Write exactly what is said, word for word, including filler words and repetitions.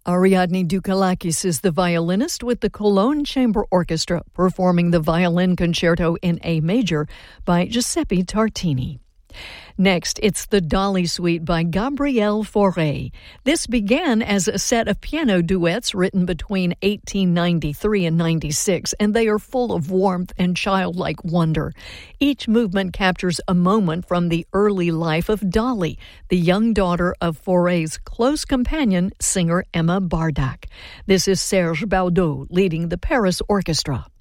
Ariadne Doukalakis is the violinist with the Cologne Chamber Orchestra, performing the Violin Concerto in A Major by Giuseppe Tartini. Next, it's the Dolly Suite by Gabriel Fauré. This began as a set of piano duets written between eighteen ninety-three and ninety-six, and they are full of warmth and childlike wonder. Each movement captures a moment from the early life of Dolly, the young daughter of Fauré's close companion, singer Emma Bardak. This is Serge Baudeau leading the Paris Orchestra.